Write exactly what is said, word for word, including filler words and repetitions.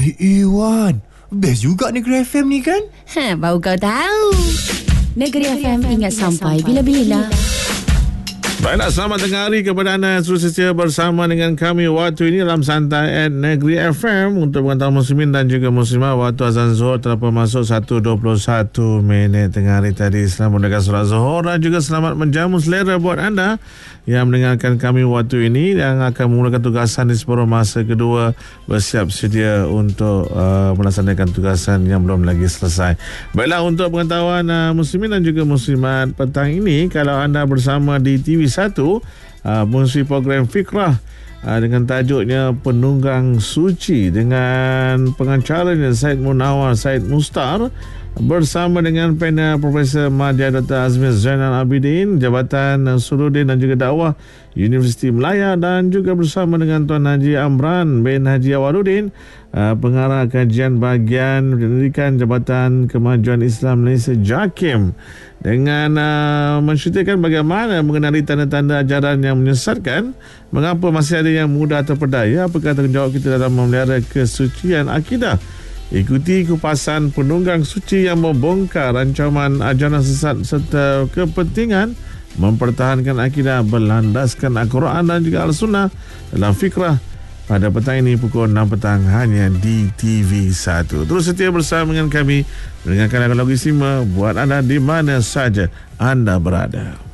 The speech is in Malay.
Eh, Iwan, best juga Negeri F M ni kan? Ha, baru kau tahu. Negeri F M ingat sampai bila-bila. Baiklah, selamat tengah hari kepada anda yang terus setia bersama dengan kami waktu ini dalam Santai at Negeri F M. Untuk pengetahuan muslimin dan juga muslimah, waktu azan Zuhur telah pun masuk satu dua puluh satu minit tengah hari tadi. Selamat mendengar solat Zuhur dan juga selamat menjamu selera buat anda yang mendengarkan kami waktu ini yang akan memulakan tugasan di separuh masa kedua, bersiap sedia untuk uh, melaksanakan tugasan yang belum lagi selesai. Baiklah, untuk pengetahuan uh, muslimin dan juga muslimat, petang ini kalau anda bersama di T V satu, uh, mengisi program Fikrah uh, dengan tajuknya Penunggang Suci dengan pengacaranya Syed Munawar Syed Mustar bersama dengan panel Profesor Madya Doktor Azmi Zainal Abidin, Jabatan Suluddin dan juga Dakwah Universiti Melaya, dan juga bersama dengan Tuan Haji Amran bin Haji Awaluddin, uh, Pengarah Kajian Bahagian Pendidikan Jabatan Kemajuan Islam Malaysia JAKIM, dengan uh, menceritakan bagaimana mengenali tanda-tanda ajaran yang menyesatkan, mengapa masih ada yang mudah terpedaya, apakah tanggungjawab kita dalam memelihara kesucian akidah. Ikuti kupasan Penunggang Suci yang membongkar ancaman ajaran sesat serta kepentingan mempertahankan akidah berlandaskan Al-Quran dan juga Al-Sunnah dalam Fikrah pada petang ini pukul enam petang hanya di T V satu. Terus setia bersama dengan kami mendengarkan lagu-lagu istimewa buat anda di mana saja anda berada.